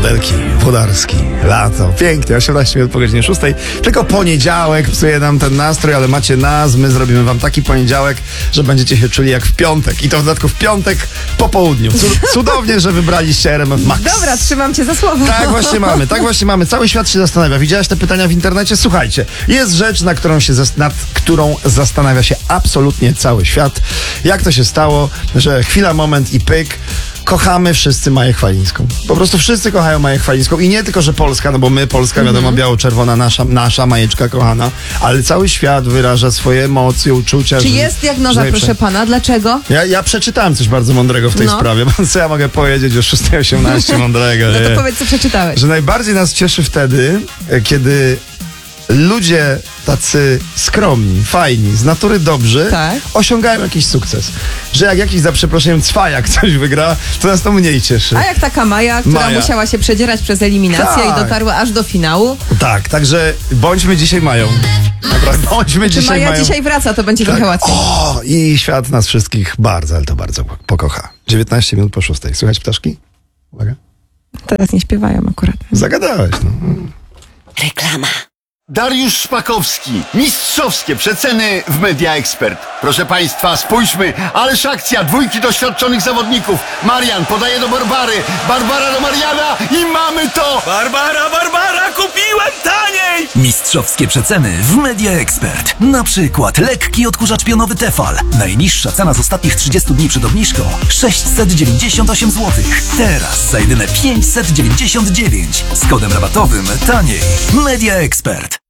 Modelki, Włodarski, lato, pięknie, 18 minut po godzinie 6. Tylko poniedziałek psuje nam ten nastrój, ale macie nas, my zrobimy wam taki poniedziałek, że będziecie się czuli jak w piątek. I to w dodatku w piątek po południu. Cudownie, że wybraliście RMF Max. Dobra, trzymam cię za słowo. Tak właśnie mamy. Cały świat się zastanawia. Widziałaś te pytania w internecie? Słuchajcie, jest rzecz, nad którą zastanawia się absolutnie cały świat. Jak to się stało, że chwila, moment i pyk. Kochamy wszyscy Maję Chwalińską. Po prostu wszyscy kochają Maję Chwalińską. I nie tylko, że Polska, no bo my, Polska, wiadomo, biało-czerwona, nasza Majeczka kochana, ale cały świat wyraża swoje emocje, uczucia. Czy jest diagnoza, proszę pana? Dlaczego? Ja przeczytałem coś bardzo mądrego w tej sprawie. Co ja mogę powiedzieć o 6:18 mądrego? No to powiedz, co przeczytałeś. Że najbardziej nas cieszy wtedy, kiedy ludzie tacy skromni, fajni, z natury dobrzy, osiągają jakiś sukces. Że jak jakiś, za przeproszeniem, cwajak coś wygra, to nas to mniej cieszy. A jak taka Maja, która musiała się przedzierać przez eliminację i dotarła aż do finału. Tak, także bądźmy dzisiaj Mają. Naprawdę, bądźmy dzisiaj Maja Mają. dzisiaj wraca, to będzie trochę łatwiej. O, i świat nas wszystkich bardzo, ale to bardzo pokocha. 19 minut po 6. Słychać ptaszki? Uwaga. Teraz nie śpiewają akurat. Zagadałeś, no. Reklama. Dariusz Szpakowski. Mistrzowskie przeceny w Media Expert. Proszę Państwa, spójrzmy. Ależ akcja, dwójki doświadczonych zawodników. Marian podaje do Barbary. Barbara do Mariana i mamy to! Barbara, kupiłem taniej! Mistrzowskie przeceny w Media Expert. Na przykład lekki odkurzacz pionowy Tefal. Najniższa cena z ostatnich 30 dni przed obniżką 698 zł. Teraz za jedyne 599. Z kodem rabatowym taniej. Media Expert.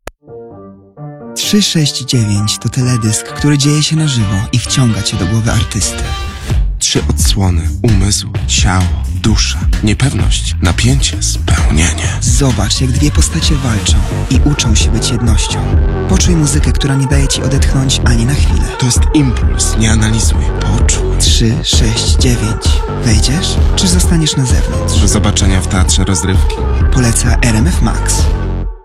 369 to teledysk, który dzieje się na żywo i wciąga cię do głowy artysty. 3 odsłony, umysł, ciało, dusza, niepewność, napięcie, spełnienie. Zobacz, jak dwie postacie walczą i uczą się być jednością. Poczuj muzykę, która nie daje ci odetchnąć ani na chwilę. To jest impuls, nie analizuj, poczuj. 369. Wejdziesz, czy zostaniesz na zewnątrz? Do zobaczenia w Teatrze Rozrywki. Poleca RMF Max.